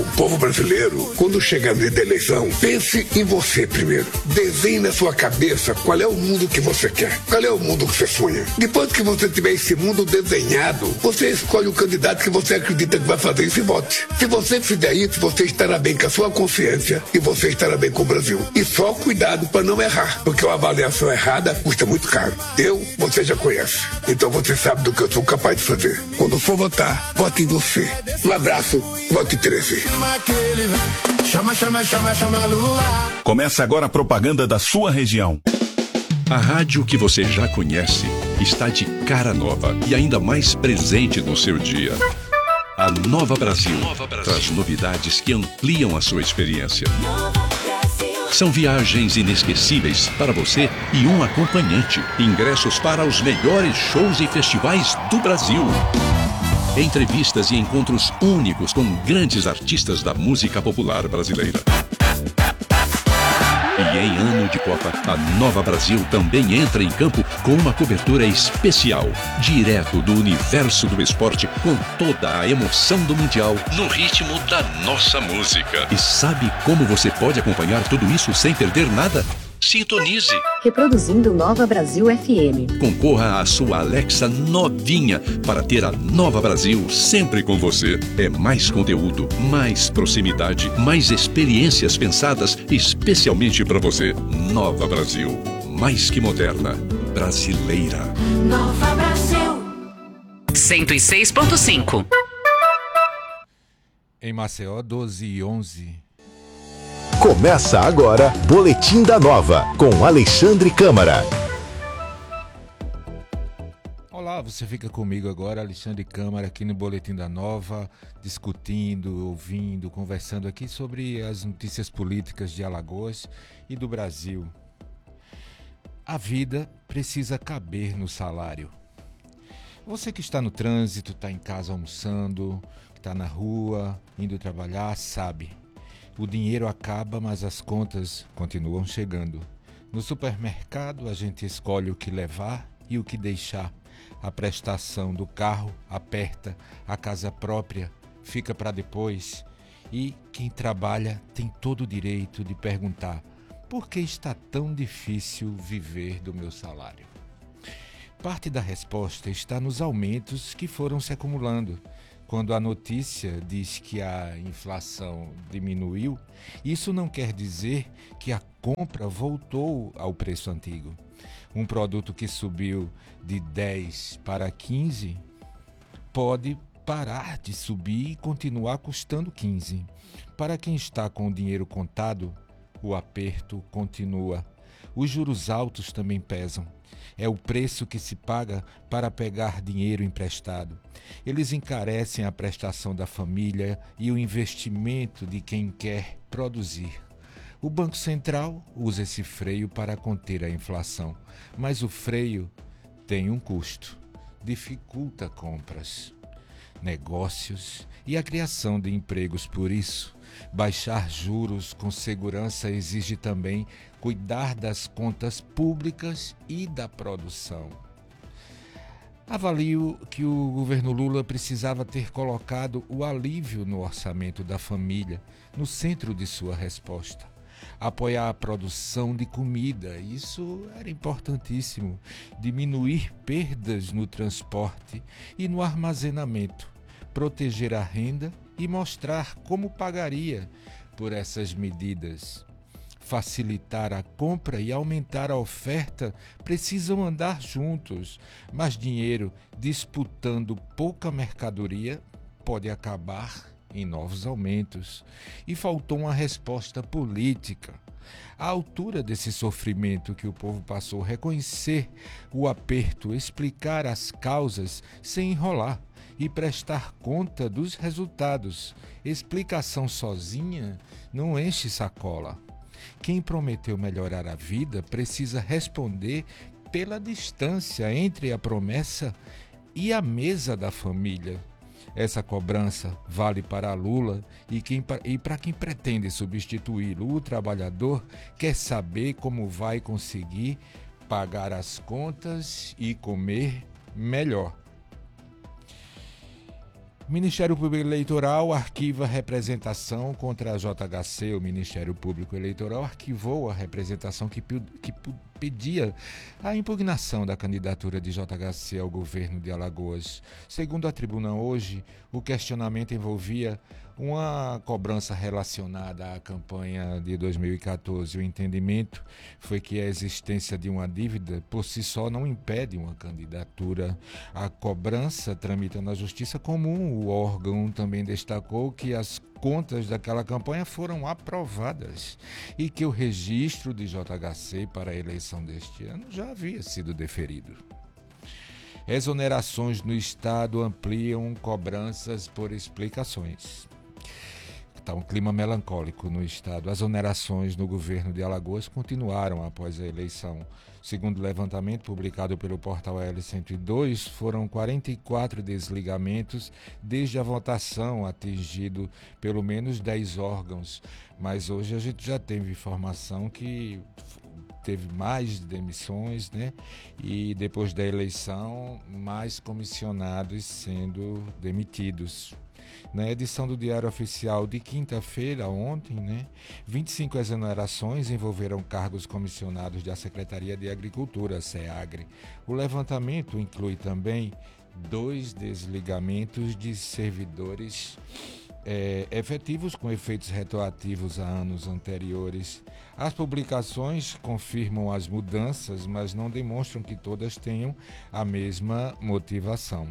O povo brasileiro, quando chega no dia da eleição, pense em você primeiro. Desenhe na sua cabeça qual é o mundo que você quer, qual é o mundo que você sonha. Depois que você tiver esse mundo desenhado, você escolhe o candidato que você acredita que vai fazer isso e vote. Se você fizer isso, você estará bem com a sua consciência e você estará bem com o Brasil. E só cuidado para não errar, porque uma avaliação errada custa muito caro. Você já conhece. Então você sabe do que eu sou capaz de fazer. Quando for votar, vote em você. Um abraço, vote 13. Começa agora a propaganda da sua região. A rádio que você já conhece está de cara nova e ainda mais presente no seu dia. A Nova Brasil traz novidades que ampliam a sua experiência. São viagens inesquecíveis para você e um acompanhante. Ingressos para os melhores shows e festivais do Brasil. Entrevistas e encontros únicos com grandes artistas da música popular brasileira. E em ano de Copa, a Nova Brasil também entra em campo com uma cobertura especial, direto do universo do esporte, com toda a emoção do Mundial, no ritmo da nossa música. E sabe como você pode acompanhar tudo isso sem perder nada? Sintonize. Reproduzindo Nova Brasil FM. Concorra à sua Alexa novinha para ter a Nova Brasil sempre com você. É mais conteúdo, mais proximidade, mais experiências pensadas especialmente para você. Nova Brasil, mais que moderna, brasileira. Nova Brasil 106.5. Em Maceió, 12h11. Começa agora, Boletim da Nova, com Alexandre Câmara. Olá, você fica comigo agora, Alexandre Câmara, aqui no Boletim da Nova, discutindo, ouvindo, conversando aqui sobre as notícias políticas de Alagoas e do Brasil. A vida precisa caber no salário. Você que está no trânsito, está em casa almoçando, que está na rua, indo trabalhar, sabe. O dinheiro acaba, mas as contas continuam chegando. No supermercado, a gente escolhe o que levar e o que deixar. A prestação do carro aperta, a casa própria fica para depois. E quem trabalha tem todo o direito de perguntar: por que está tão difícil viver do meu salário? Parte da resposta está nos aumentos que foram se acumulando. Quando a notícia diz que a inflação diminuiu, isso não quer dizer que a compra voltou ao preço antigo. Um produto que subiu de 10 para 15 pode parar de subir e continuar custando 15. Para quem está com o dinheiro contado, o aperto continua. Os juros altos também pesam. É o preço que se paga para pegar dinheiro emprestado. Eles encarecem a prestação da família e o investimento de quem quer produzir. O Banco Central usa esse freio para conter a inflação, mas o freio tem um custo. Dificulta compras, negócios e a criação de empregos. Por isso, baixar juros com segurança exige também cuidar das contas públicas e da produção. Avalio que o governo Lula precisava ter colocado o alívio no orçamento da família no centro de sua resposta. Apoiar a produção de comida, isso era importantíssimo. Diminuir perdas no transporte e no armazenamento. Proteger a renda e mostrar como pagaria por essas medidas. Facilitar a compra e aumentar a oferta precisam andar juntos, mas dinheiro disputando pouca mercadoria pode acabar em novos aumentos. E faltou uma resposta política. À altura desse sofrimento que o povo passou, reconhecer o aperto, explicar as causas sem enrolar e prestar conta dos resultados. Explicação sozinha não enche sacola. Quem prometeu melhorar a vida precisa responder pela distância entre a promessa e a mesa da família. Essa cobrança vale para Lula e para quem pretende substituí-lo. O trabalhador quer saber como vai conseguir pagar as contas e comer melhor. O Ministério Público Eleitoral arquiva representação contra a JHC. O Ministério Público Eleitoral arquivou a representação que pedia a impugnação da candidatura de JHC ao governo de Alagoas. Segundo a tribuna hoje, o questionamento envolvia uma cobrança relacionada à campanha de 2014. O entendimento foi que a existência de uma dívida por si só não impede uma candidatura. A cobrança tramita na Justiça Comum. O órgão também destacou que as contas daquela campanha foram aprovadas e que o registro de JHC para a eleição deste ano já havia sido deferido. Exonerações no Estado ampliam cobranças por explicações. Está um clima melancólico no Estado. As onerações no governo de Alagoas continuaram após a eleição. Segundo o levantamento publicado pelo portal L102, foram 44 desligamentos desde a votação, atingido pelo menos 10 órgãos. Mas hoje a gente já teve informação que teve mais demissões, né? E depois da eleição, mais comissionados sendo demitidos. Na edição do Diário Oficial de quinta-feira, ontem, 25 exonerações envolveram cargos comissionados da Secretaria de Agricultura, SEAGRE. O levantamento inclui também 2 desligamentos de servidores efetivos com efeitos retroativos a anos anteriores. As publicações confirmam as mudanças, mas não demonstram que todas tenham a mesma motivação.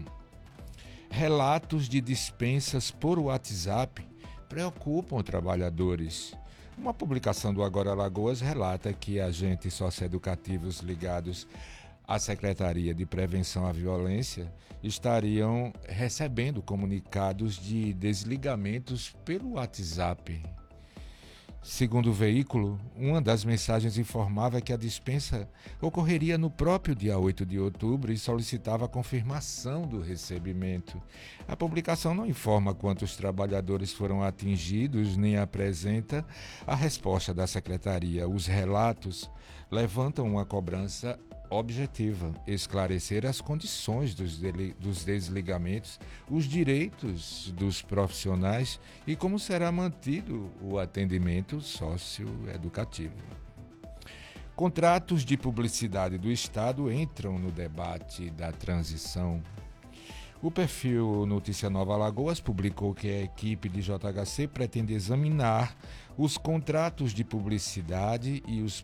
Relatos de dispensas por WhatsApp preocupam trabalhadores. Uma publicação do Agora Alagoas relata que agentes socioeducativos ligados à Secretaria de Prevenção à Violência estariam recebendo comunicados de desligamentos pelo WhatsApp. Segundo o veículo, uma das mensagens informava que a dispensa ocorreria no próprio dia 8 de outubro e solicitava a confirmação do recebimento. A publicação não informa quantos trabalhadores foram atingidos nem apresenta a resposta da Secretaria. Os relatos levantam uma cobrança objetiva: esclarecer as condições dos desligamentos, os direitos dos profissionais e como será mantido o atendimento socioeducativo. Contratos de publicidade do Estado entram no debate da transição. O perfil Notícia Nova Alagoas publicou que a equipe de JHC pretende examinar os contratos de publicidade e os